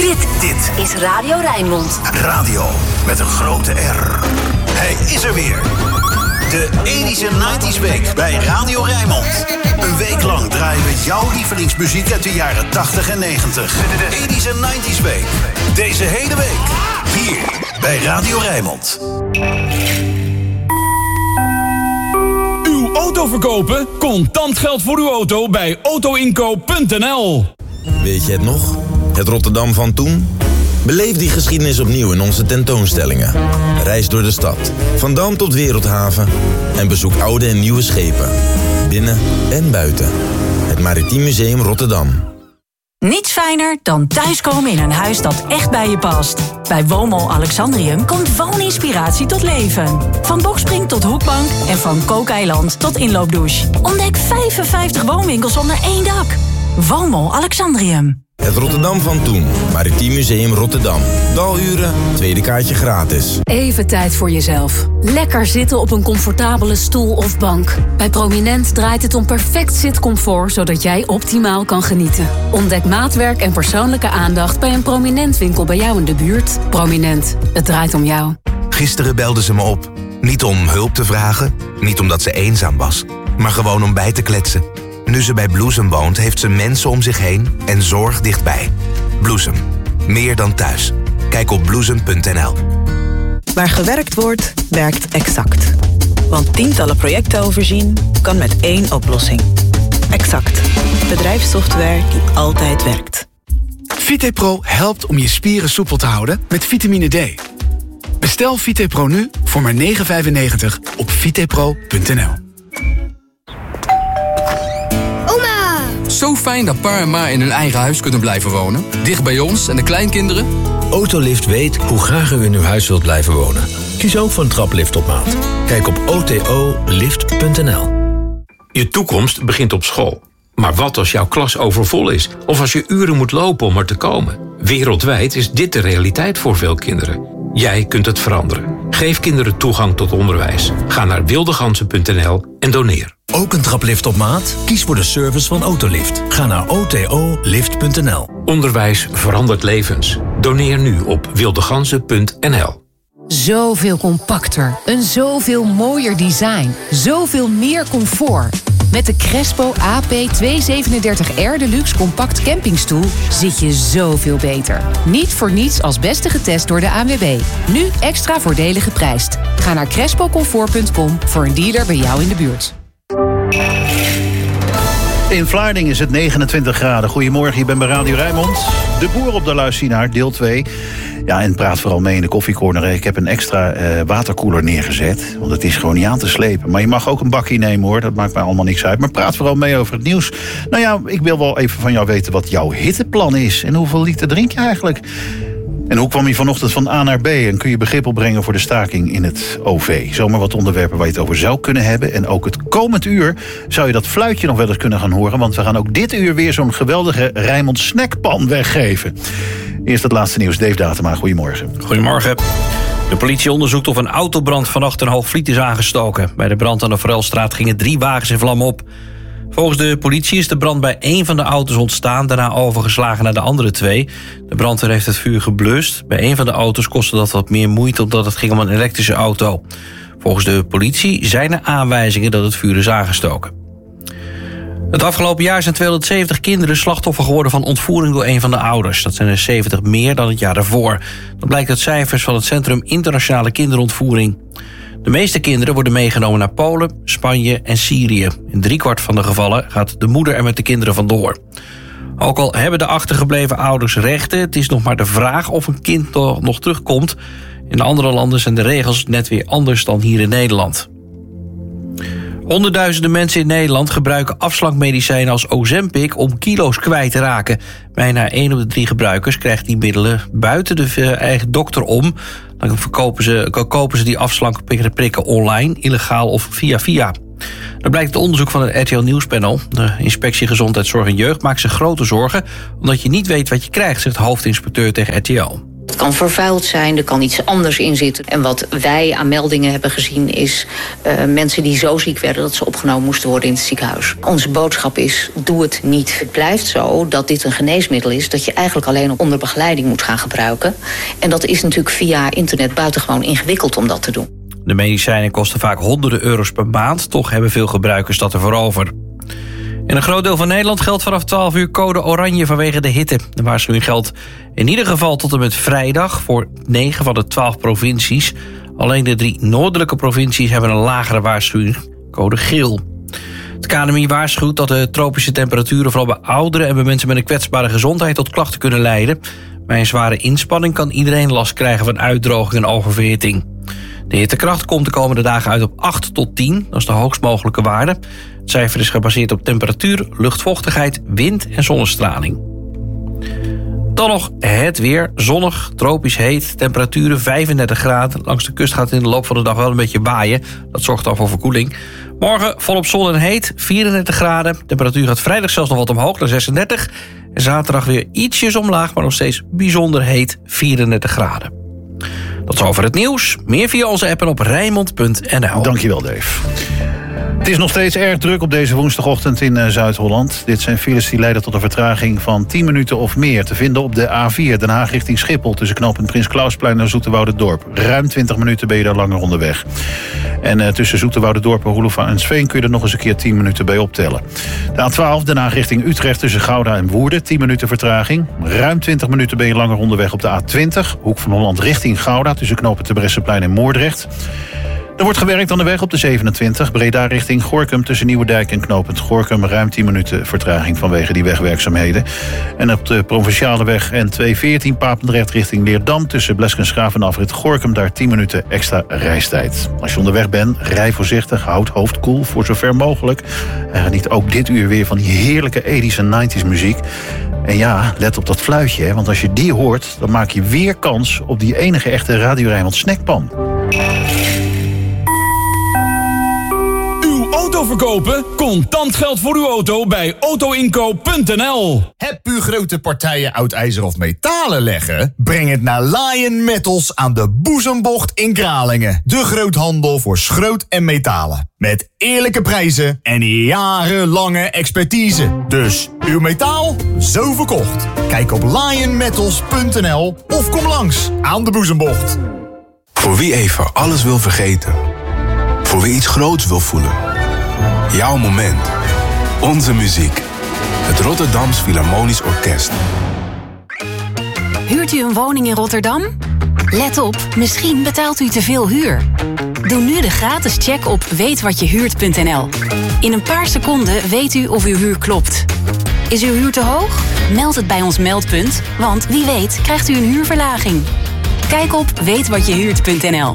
Dit is Radio Rijnmond. Radio met een grote R. Hij is er weer. De 80s en 90s week bij Radio Rijnmond. Een week lang draaien we jouw lievelingsmuziek uit de jaren 80 en 90. De 80s en 90s week. Deze hele week. Hier bij Radio Rijnmond. Uw auto verkopen? Contant geld voor uw auto bij autoinkoop.nl. Weet je het nog? Het Rotterdam van toen? Beleef die geschiedenis opnieuw in onze tentoonstellingen. Reis door de stad, van Dam tot Wereldhaven. En bezoek oude en nieuwe schepen. Binnen en buiten. Het Maritiem Museum Rotterdam. Niets fijner dan thuiskomen in een huis dat echt bij je past. Bij Woonmol Alexandrium komt wooninspiratie tot leven. Van bokspring tot hoekbank en van kookeiland tot inloopdouche. Ontdek 55 woonwinkels onder één dak. Woonmol Alexandrium. Het Rotterdam van toen. Maritiem Museum Rotterdam. Daluren, tweede kaartje gratis. Even tijd voor jezelf. Lekker zitten op een comfortabele stoel of bank. Bij Prominent draait het om perfect zitcomfort, zodat jij optimaal kan genieten. Ontdek maatwerk en persoonlijke aandacht bij een Prominent winkel bij jou in de buurt. Prominent, het draait om jou. Gisteren belde ze me op. Niet om hulp te vragen, niet omdat ze eenzaam was, maar gewoon om bij te kletsen. Nu ze bij Bloesem woont, heeft ze mensen om zich heen en zorg dichtbij. Bloesem. Meer dan thuis. Kijk op bloesem.nl. Waar gewerkt wordt, werkt Exact. Want tientallen projecten overzien kan met één oplossing. Exact. Bedrijfssoftware die altijd werkt. VitePro helpt om je spieren soepel te houden met vitamine D. Bestel VitePro nu voor maar €9,95 op vitepro.nl. Zo fijn dat pa en ma in hun eigen huis kunnen blijven wonen. Dicht bij ons en de kleinkinderen. Autolift weet hoe graag u in uw huis wilt blijven wonen. Kies ook voor een traplift op maat. Kijk op otolift.nl. Je toekomst begint op school. Maar wat als jouw klas overvol is? Of als je uren moet lopen om er te komen? Wereldwijd is dit de realiteit voor veel kinderen. Jij kunt het veranderen. Geef kinderen toegang tot onderwijs. Ga naar wildegansen.nl en doneer. Ook een traplift op maat? Kies voor de service van Autolift. Ga naar otolift.nl. Onderwijs verandert levens. Doneer nu op wildegansen.nl. Zoveel compacter, een zoveel mooier design, zoveel meer comfort. Met de Crespo AP237R Deluxe Compact Campingstoel zit je zoveel beter. Niet voor niets als beste getest door de ANWB. Nu extra voordelig geprijsd. Ga naar crespocomfort.com voor een dealer bij jou in de buurt. In Vlaardingen is het 29 graden. Goedemorgen, je bent bij Radio Rijnmond. De boer op de luisteraar, deel 2. Ja, en praat vooral mee in de koffiecorner. Ik heb een extra waterkoeler neergezet. Want het is gewoon niet aan te slepen. Maar je mag ook een bakje nemen hoor. Dat maakt mij allemaal niks uit. Maar praat vooral mee over het nieuws. Nou ja, ik wil wel even van jou weten wat jouw hitteplan is. En hoeveel liter drink je eigenlijk? En hoe kwam je vanochtend van A naar B? En kun je begrip opbrengen voor de staking in het OV? Zomaar wat onderwerpen waar je het over zou kunnen hebben. En ook het komend uur zou je dat fluitje nog wel eens kunnen gaan horen. Want we gaan ook dit uur weer zo'n geweldige Rijnmond snackpan weggeven. Eerst het laatste nieuws. Dave Datema, goedemorgen. Goedemorgen. De politie onderzoekt of een autobrand vannacht in Hoogvliet is aangestoken. Bij de brand aan de Forelstraat gingen 3 wagens in vlam op. Volgens de politie is de brand bij 1 van de auto's ontstaan, daarna overgeslagen naar de andere 2. De brandweer heeft het vuur geblust. Bij 1 van de auto's kostte dat wat meer moeite omdat het ging om een elektrische auto. Volgens de politie zijn er aanwijzingen dat het vuur is aangestoken. Het afgelopen jaar zijn 270 kinderen slachtoffer geworden van ontvoering door 1 van de ouders. Dat zijn er 70 meer dan het jaar daarvoor. Dat blijkt uit cijfers van het Centrum Internationale Kinderontvoering. De meeste kinderen worden meegenomen naar Polen, Spanje en Syrië. In 3/4 van de gevallen gaat de moeder er met de kinderen vandoor. Ook al hebben de achtergebleven ouders rechten, het is nog maar de vraag of een kind nog terugkomt. In andere landen zijn de regels net weer anders dan hier in Nederland. Honderdduizenden mensen in Nederland gebruiken afslankmedicijnen als Ozempic om kilo's kwijt te raken. Bijna 1 op de 3 gebruikers krijgt die middelen buiten de eigen dokter om. Dan kopen ze die afslankprikken online, illegaal of via. Dat blijkt uit onderzoek van het RTL Nieuwspanel. De Inspectie Gezondheidszorg en Jeugd maakt zich grote zorgen omdat je niet weet wat je krijgt, zegt de hoofdinspecteur tegen RTL. kan vervuild zijn, er kan iets anders in zitten. En wat wij aan meldingen hebben gezien is mensen die zo ziek werden dat ze opgenomen moesten worden in het ziekenhuis. Onze boodschap is, doe het niet. Het blijft zo dat dit een geneesmiddel is dat je eigenlijk alleen onder begeleiding moet gaan gebruiken. En dat is natuurlijk via internet buitengewoon ingewikkeld om dat te doen. De medicijnen kosten vaak honderden euro's per maand. Toch hebben veel gebruikers dat ervoor over. In een groot deel van Nederland geldt vanaf 12 uur code oranje vanwege de hitte. De waarschuwing geldt in ieder geval tot en met vrijdag voor 9 van de 12 provincies. Alleen de 3 noordelijke provincies hebben een lagere waarschuwing, code geel. Het KNMI waarschuwt dat de tropische temperaturen vooral bij ouderen en bij mensen met een kwetsbare gezondheid tot klachten kunnen leiden. Bij een zware inspanning kan iedereen last krijgen van uitdroging en oververhitting. De hittekracht komt de komende dagen uit op 8 tot 10. Dat is de hoogst mogelijke waarde. Het cijfer is gebaseerd op temperatuur, luchtvochtigheid, wind en zonnestraling. Dan nog het weer. Zonnig, tropisch heet, temperaturen 35 graden. Langs de kust gaat het in de loop van de dag wel een beetje waaien. Dat zorgt dan voor verkoeling. Morgen volop zon en heet, 34 graden. Temperatuur gaat vrijdag zelfs nog wat omhoog, naar 36. En zaterdag weer ietsjes omlaag, maar nog steeds bijzonder heet, 34 graden. Tot zover het nieuws. Meer via onze app en op Rijnmond.nl. Dankjewel, Dave. Het is nog steeds erg druk op deze woensdagochtend in Zuid-Holland. Dit zijn files die leiden tot een vertraging van 10 minuten of meer. Te vinden op de A4 Den Haag richting Schiphol. Tussen knooppunt Prins Clausplein en Zoeterwouderdorp. Ruim 20 minuten ben je daar langer onderweg. En tussen Zoeterwouderdorp en Roelof en Sveen kun je er nog eens een keer 10 minuten bij optellen. De A12 Den Haag richting Utrecht tussen Gouda en Woerden. 10 minuten vertraging. Ruim 20 minuten ben je langer onderweg op de A20. Hoek van Holland richting Gouda tussen knooppunt Terbrechtseplein en Moordrecht. Er wordt gewerkt aan de weg op de 27, Breda richting Gorinchem tussen Nieuwedijk en knooppunt Gorinchem. Ruim 10 minuten vertraging vanwege die wegwerkzaamheden. En op de provinciale weg N214 Papendrecht richting Leerdam tussen Bleskensgraaf en afrit Gorinchem, daar 10 minuten extra reistijd. Als je onderweg bent, rij voorzichtig, houd hoofd koel voor zover mogelijk. En geniet ook dit uur weer van die heerlijke 80s en 90s muziek. En ja, let op dat fluitje, hè, want als je die hoort, dan maak je weer kans op die enige echte Radio Rijnmond snackpan. Auto verkopen? Contant geld voor uw auto bij autoinkoop.nl. Heb u grote partijen oud ijzer of metalen leggen? Breng het naar Lion Metals aan de Boezembocht in Kralingen. De groothandel voor schroot en metalen. Met eerlijke prijzen en jarenlange expertise. Dus uw metaal, zo verkocht. Kijk op lionmetals.nl of kom langs aan de Boezembocht. Voor wie even alles wil vergeten. Voor wie iets groots wil voelen. Jouw moment. Onze muziek. Het Rotterdams Philharmonisch Orkest. Huurt u een woning in Rotterdam? Let op, misschien betaalt u te veel huur. Doe nu de gratis check op weetwatjehuurt.nl. In een paar seconden weet u of uw huur klopt. Is uw huur te hoog? Meld het bij ons meldpunt, want wie weet krijgt u een huurverlaging. Kijk op weetwatjehuurt.nl.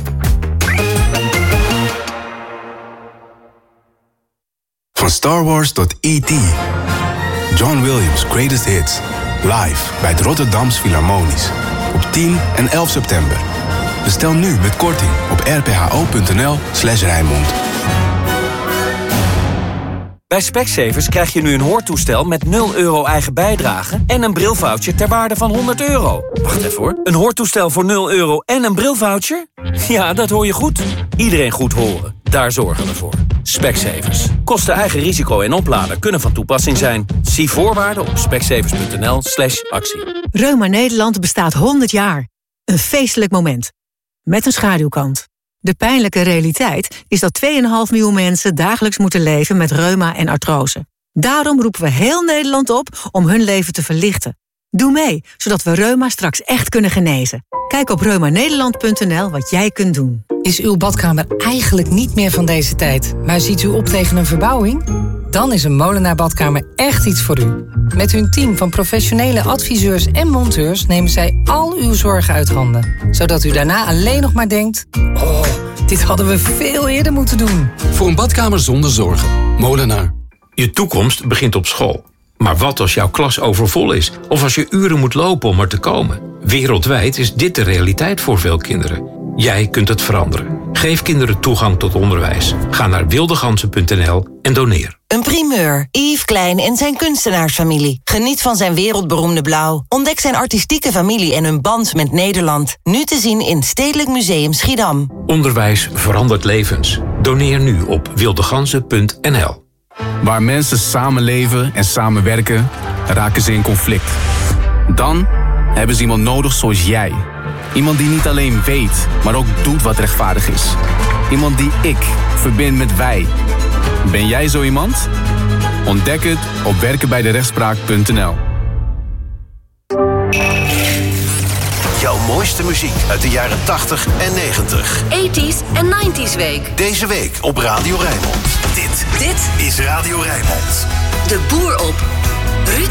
Van Star Wars tot E.T. John Williams' Greatest Hits. Live bij het Rotterdams Philharmonisch. Op 10 en 11 september. Bestel nu met korting op rpho.nl/Rijnmond. Bij Specsavers krijg je nu een hoortoestel met 0 euro eigen bijdrage en een brilvoucher ter waarde van €100. Wacht even hoor. Een hoortoestel voor 0 euro en een brilvoucher? Ja, dat hoor je goed. Iedereen goed horen. Daar zorgen we voor. Specsavers. Kosten eigen risico en oplader kunnen van toepassing zijn. Zie voorwaarden op specsavers.nl/actie. Reuma Nederland bestaat 100 jaar. Een feestelijk moment. Met een schaduwkant. De pijnlijke realiteit is dat 2,5 miljoen mensen dagelijks moeten leven met reuma en artrose. Daarom roepen we heel Nederland op om hun leven te verlichten. Doe mee, zodat we reuma straks echt kunnen genezen. Kijk op reumanederland.nl wat jij kunt doen. Is uw badkamer eigenlijk niet meer van deze tijd, maar ziet u op tegen een verbouwing? Dan is een Molenaar Badkamer echt iets voor u. Met hun team van professionele adviseurs en monteurs nemen zij al uw zorgen uit handen. Zodat u daarna alleen nog maar denkt: oh, dit hadden we veel eerder moeten doen. Voor een badkamer zonder zorgen. Molenaar. Je toekomst begint op school. Maar wat als jouw klas overvol is? Of als je uren moet lopen om er te komen? Wereldwijd is dit de realiteit voor veel kinderen. Jij kunt het veranderen. Geef kinderen toegang tot onderwijs. Ga naar wildegansen.nl en doneer. Een primeur. Yves Klein en zijn kunstenaarsfamilie. Geniet van zijn wereldberoemde blauw. Ontdek zijn artistieke familie en hun band met Nederland. Nu te zien in Stedelijk Museum Schiedam. Onderwijs verandert levens. Doneer nu op wildeganzen.nl. Waar mensen samenleven en samenwerken, raken ze in conflict. Dan hebben ze iemand nodig zoals jij. Iemand die niet alleen weet, maar ook doet wat rechtvaardig is. Iemand die ik verbind met wij. Ben jij zo iemand? Ontdek het op werkenbijderechtspraak.nl. Jouw mooiste muziek uit de jaren 80 en 90. 80s en 90s week. Deze week op Radio Rijnmond. Dit is Radio Rijnmond. De boer op. Ruud